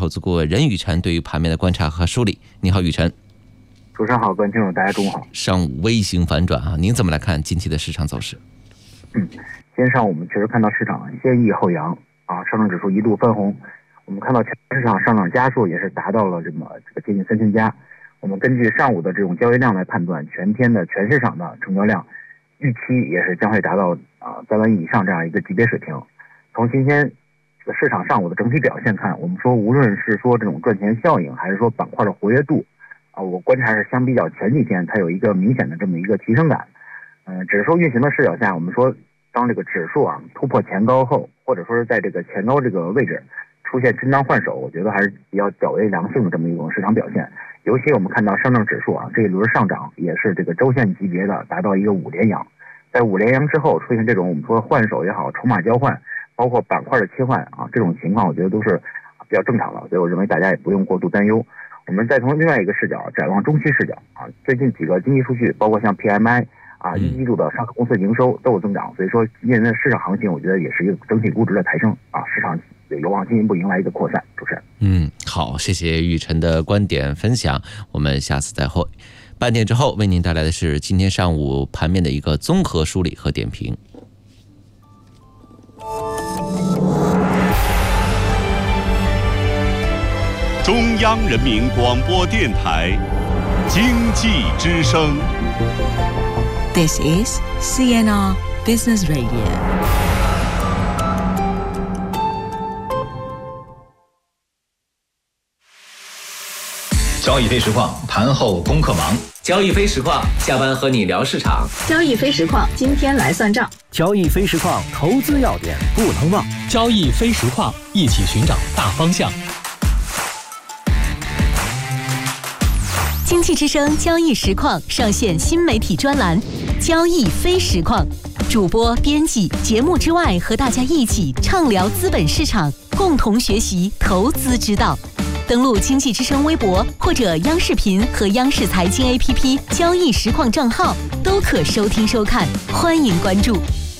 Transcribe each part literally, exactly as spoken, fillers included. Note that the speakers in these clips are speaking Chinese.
投资顾问任宇晨对于盘面的观察和梳理。你好，宇晨。 主持人好，各位听众大家中午好。 上午微型反转啊，您怎么来看近期的市场走势？ 嗯，今天上午我们确实看到市场先抑后扬啊，上证指数一度翻红。我们看到全市场上涨家数也是达到了这么这个接近三千家。我们根据上午的这种交易量来判断，全天的全市场的成交量预期也是将会达到啊三万亿以上这样一个级别水平。从今天这个市场上午的整体表现看，我们说无论是说这种赚钱效应，还是说板块的活跃度啊，我观察是相比较前几天它有一个明显的这么一个提升感。嗯、呃，指数运行的视角下，我们说当这个指数啊突破前高后，或者说是在这个前高这个位置出现震荡换手，我觉得还是比较较为良性的这么一种市场表现。尤其我们看到上证指数啊这一轮上涨也是这个周线级别的达到一个五连阳，在五连阳之后出现这种我们说换手也好，筹码交换，包括板块的切换啊，这种情况我觉得都是比较正常的，所以我认为大家也不用过度担忧。我们再从另外一个视角展望中期视角啊，最近几个经济数据，包括像 P M I 啊，一季度的上市公司营收都有增长，所以说今年的市场行情，我觉得也是一个整体估值的抬升啊，市场有望进一步迎来一个扩散。主持人， 嗯，好，谢谢宇晨的观点分享，我们下次再会。半点之后为您带来的是今天上午盘面的一个综合梳理和点评。 中央人民广播电台经济之声。 This is C N R Business Radio。 交易非实况，盘后功课忙。 交易非实况，下班和你聊市场。 交易非实况，今天来算账。 交易非实况，投资要点不能忘。 交易非实况，一起寻找大方向。 经济之声交易实况上线新媒体专栏交易非实况，主播编辑节目之外和大家一起畅聊资本市场，共同学习投资之道。登录经济之声微博或者央视频和央视财经 A P P 交易实况账号都可收听收看，欢迎关注。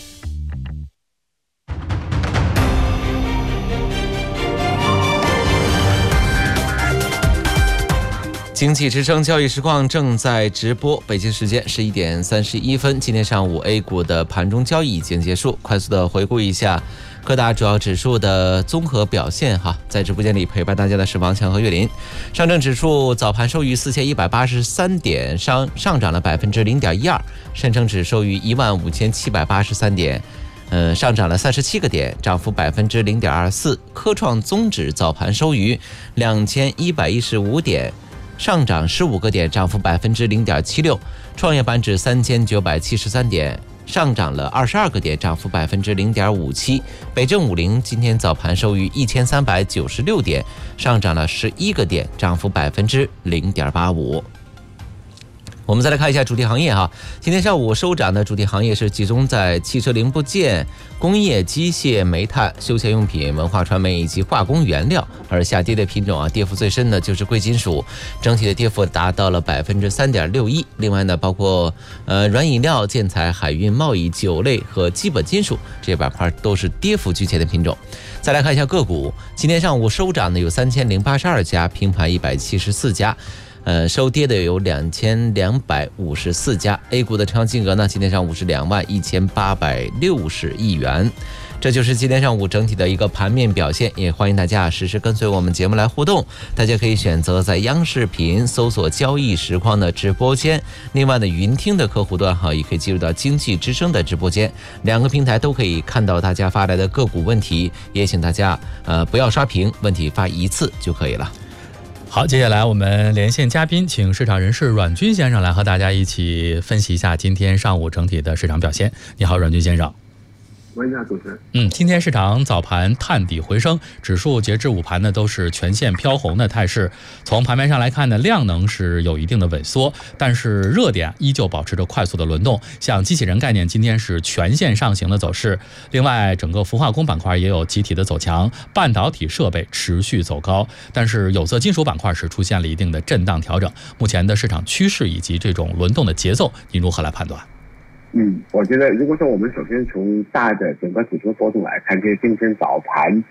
经济之声交易实况正在直播，北京时间十一点三十一分。今天上午 A 股的盘中交易已经结束，快速的回顾一下各大主要指数的综合表现哈。在直播间里陪伴大家的是王强和岳林。上证指数早盘收于四千一百八十三点，上上涨了百分之零点一二；深成指收于一万五千七百八十三点。呃，上涨了三十七个点，涨幅百分之零点二四。科创综指早盘收于两千一百一十五点，上涨十五个点，涨幅百分之零点七六。创业板指三千九百七十三点，上涨了二十二个点，涨幅百分之零点五七。北证五零今天早盘收于一千三百九十六点，上涨了十一个点，涨幅百分之零点八五。我们再来看一下主题行业哈，今天上午收涨的主题行业是集中在汽车零部件、工业机械、煤炭、休闲用品、文化传媒以及化工原料，而下跌的品种啊，跌幅最深的就是贵金属，整体的跌幅达到了百分之三点六一。另外呢，包括呃软饮料、建材、海运、贸易、酒类和基本金属这些板块都是跌幅居前的品种。再来看一下个股，今天上午收涨的有三千零八十二家，平盘一百七十四家。呃，收跌的有两千两百五十四家。A 股的成交金额呢，今天上午是两万一千八百六十亿元。这就是今天上午整体的一个盘面表现，也欢迎大家实时跟随我们节目来互动。大家可以选择在央视频搜索交易实况的直播间，另外呢，云听的客户端哈，也可以进入到经济之声的直播间，两个平台都可以看到大家发来的个股问题，也请大家呃不要刷屏，问题发一次就可以了。 好，接下来我们连线嘉宾，请市场人士阮军先生来和大家一起分析一下今天上午整体的市场表现。你好，阮军先生。 问一下主持人。 嗯，今天市场早盘探底回升，指数截至午盘呢都是全线飘红的态势。从盘面上来看呢，量能是有一定的萎缩，但是热点依旧保持着快速的轮动。像机器人概念今天是全线上行的走势，另外整个氟化工板块也有集体的走强，半导体设备持续走高，但是有色金属板块是出现了一定的震荡调整。目前的市场趋势以及这种轮动的节奏，您如何来判断？ 嗯，我觉得如果说我们首先从大的整个指数波动来看，就是今天早盘，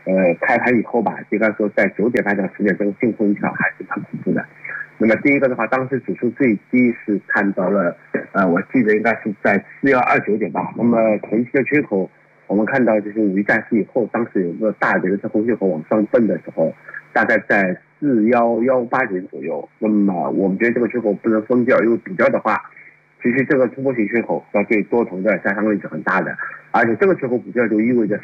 呃开盘以后吧，应该说在九点半到十点这个进出影响还是蛮恐怖的。那么第一个的话，当时指数最低是看到了，呃，我记得应该是在四幺二九点吧。那么前期的缺口，我们看到就是五一战事以后，当时有个大的一个这红缺口往上蹦的时候，大概在四幺幺八点左右。那么我们觉得这个缺口不能封掉，因为比较的话，其实这个突破性缺口要对多头的杀伤力是很大的，而且这个缺口补掉就意味着